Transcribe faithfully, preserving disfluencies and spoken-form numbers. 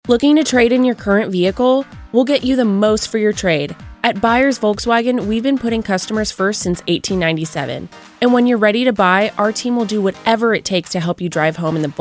Looking to trade in your current vehicle? We'll get you the most for your trade. At Buyers Volkswagen, we've been putting customers first since eighteen ninety-seven. And when you're ready to buy, our team will do whatever it takes to help you drive home in the